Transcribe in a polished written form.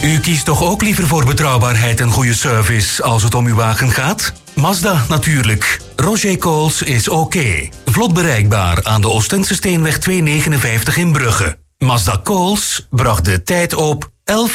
U kiest toch ook liever voor betrouwbaarheid en goede service als het om uw wagen gaat? Mazda natuurlijk. Roger Coles is oké. Vlot bereikbaar aan de Oostense Steenweg 259 in Brugge. Mazda Coles bracht de tijd op 11